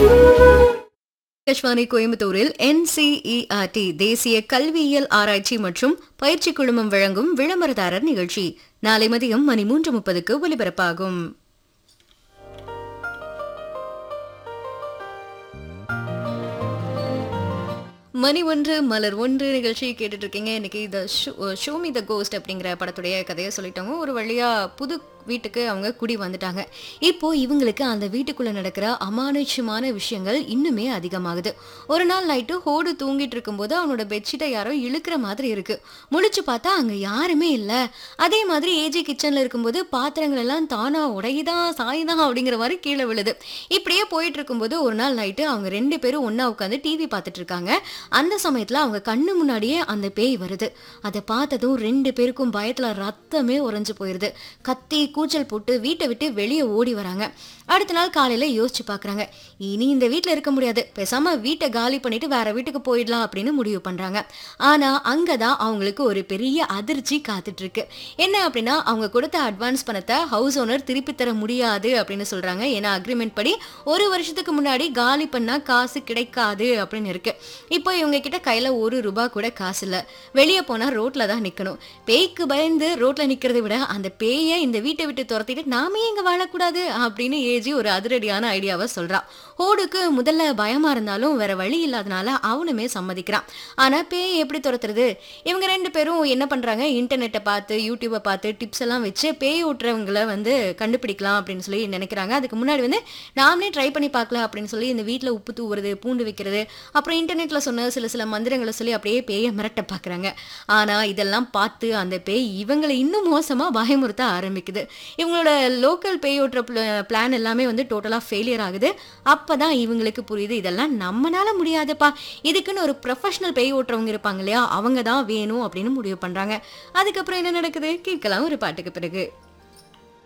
ஆகாஷ்வாணி கோயம்புத்தூரில் NCERT தேசிய கல்வியியல் ஆராய்ச்சி மற்றும் பயிற்சி குழுமம் வழங்கும் விளம்பரதாரர் நிகழ்ச்சி நாளை மதியம் மணி 3:30க்கு ஒலிபரப்பாகும். மணி 1 மலர் 1 நிகழ்ச்சி கேட்டுட்டு இருக்கீங்க. இன்னைக்கு ஷோ மீ த கோஸ்ட் அப்படிங்கிற படத்துடைய கதையை சொல்லிட்டாங்க. ஒரு வழியா புது வீட்டுக்கு அவங்க குடி வந்துட்டாங்க. இப்போ இவங்களுக்கு அந்த வீட்டுக்குள்ள நடக்கிற அமானுஷ்யமான விஷயங்கள் இன்னுமே அதிகமாகுது. ஒரு நாள் நைட்டு ஹோடு தூங்கிட்டு இருக்கும்போது அவனோட பெட்ஷீட்டை யாரோ இழுக்கிற மாதிரி இருக்கு. முழிச்சு பார்த்தா அங்க யாருமே இல்லை. அதே மாதிரி ஏஜி கிச்சன்ல இருக்கும்போது பாத்திரங்கள் எல்லாம் தானா உடையுதான் சாயுதான் அப்படிங்கிற மாதிரி கீழே விழுது. இப்படியே போயிட்டு இருக்கும்போது ஒரு நாள் நைட்டு அவங்க 2 பேரும் ஒன்னா உட்காந்து டிவி பார்த்துட்டு இருக்காங்க. அந்த சமயத்துல அவங்க கண்ணு முன்னாடியே அந்த பேய் வருது. அதை பார்த்ததும் 2 பேருக்கும் பயத்துல ரத்தமே உறைஞ்சு போயிருது. கத்தி கூச்சல் போட்டு வீட்டை விட்டு வெளியே ஓடி வராங்க. அடுத்த நாள் காலையில யோசிச்சு பாக்குறாங்க, இனி இந்த வீட்டுல இருக்க முடியாது, பேசாம வீட்டை காலி பண்ணிட்டு வேற வீட்டுக்கு போயிடலாம் அப்படின்னு முடிவு பண்றாங்க. ஆனா அங்கதான் அவங்களுக்கு ஒரு பெரிய அதிர்ச்சி காத்துட்டு இருக்கு. என்ன அப்படின்னா, அவங்க கொடுத்த அட்வான்ஸ் பணத்தை ஹவுஸ் ஓனர் திருப்பி தர முடியாது அப்படின்னு சொல்றாங்க. ஏன்னா அக்ரிமெண்ட் படி 1 வருஷத்துக்கு முன்னாடி காலி பண்ணா காசு கிடைக்காது அப்படின்னு இருக்கு. இப்போ இவங்க கிட்ட கையில 1 ரூபாய் கூட காசு இல்ல. வெளியே போனா ரோட்ல தான் நிக்கணும். பேய்க்கு பயந்து ரோட்ல நிக்கிறதை விட அந்த பேயை இந்த வீட்டை விட்டு துரத்திட்டு நாமே இங்க வாழக்கூடாது அப்படின்னு ஏஜி ஒரு அதிரடியான ஐடியாவை சொல்றான். ஹோடுக்கு முதல்ல பயமா இருந்தாலும் வேற வழி இல்லாதனால அவனுமே சம்மதிக்கிறான். ஆனா பேயை எப்படி துரத்துறது? இவங்க 2 பேரும் என்ன பண்றாங்க, இன்டர்நெட்டை பார்த்து யூடியூபை பார்த்து டிப்ஸ் எல்லாம் வச்சு பேய் ஓட்டுறவங்களை கண்டுபிடிக்கலாம் அப்படின்னு சொல்லி நினைக்கிறாங்க. அதுக்கு முன்னாடி நாமளே ட்ரை பண்ணி பார்க்கலாம் அப்படின்னு சொல்லி இந்த வீட்டில் உப்பு தூவுறது, பூண்டு வைக்கிறது, அப்புறம் இன்டர்நெட்ல சொன்ன சில மந்திரங்களை சொல்லி அப்படியே பேயை மிரட்ட பார்க்குறாங்க. ஆனா இதெல்லாம் பார்த்து அந்த பேய் இவங்களை இன்னும் மோசமா பயமுறுத்த ஆரம்பிக்குது. இவங்களோட லோக்கல் பேய் ஓட்டுற பிளான் எல்லாமே டோட்டலா ஃபெயிலியர் ஆகுது. அப்பதான் இவங்களுக்கு புரியுது, இதெல்லாம் நம்மளால முடியாதுப்பா, இதுக்குன்னு ஒரு ப்ரொஃபஷனல் பேய் ஓட்டுறவங்க இருப்பாங்க இல்லையா, அவங்க தான் வேணும் அப்படின்னு முடிவு பண்றாங்க. அதுக்கப்புறம் என்ன நடக்குது கேட்கலாம் ஒரு பாட்டுக்கு பிறகு.